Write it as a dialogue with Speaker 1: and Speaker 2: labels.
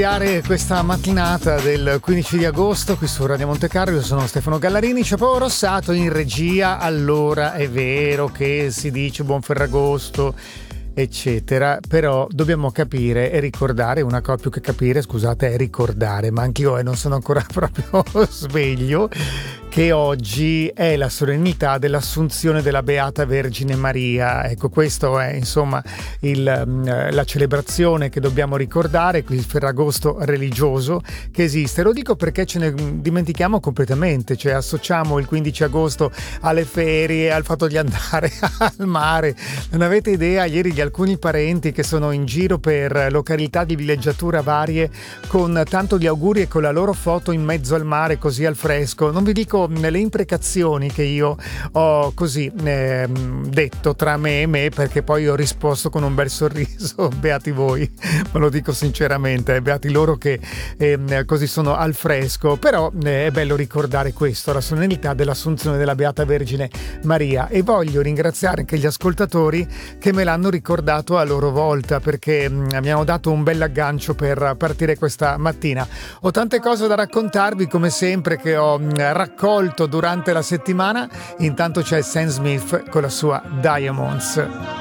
Speaker 1: Questa mattinata del 15 di agosto qui su Radio Monte Carlo. Io sono Stefano Gallarini, c'è Paolo Rossato in regia. Allora è vero che si dice buon Ferragosto eccetera, però dobbiamo capire e ricordare una cosa, più che capire, scusate, è ricordare, ma anch'io non sono ancora proprio sveglio, che oggi è la solennità dell'Assunzione della Beata Vergine Maria. Ecco, questo è insomma la celebrazione che dobbiamo ricordare, il Ferragosto religioso che esiste. Lo dico perché ce ne dimentichiamo completamente, cioè associamo il 15 agosto alle ferie, al fatto di andare al mare. Non avete idea, ieri di alcuni parenti che sono in giro per località di villeggiatura varie con tanto di auguri e con la loro foto in mezzo al mare, così al fresco. Non vi dico le imprecazioni che io ho così detto tra me e me, perché poi ho risposto con un bel sorriso. Beati voi, me lo dico sinceramente, beati loro che così sono al fresco. Però è bello ricordare questo, la solennità dell'Assunzione della Beata Vergine Maria, e voglio ringraziare anche gli ascoltatori che me l'hanno ricordato a loro volta, perché mi hanno dato un bel aggancio per partire questa mattina. Ho tante cose da raccontarvi, come sempre, che ho raccolto durante la settimana. Intanto c'è Sam Smith con la sua Diamonds.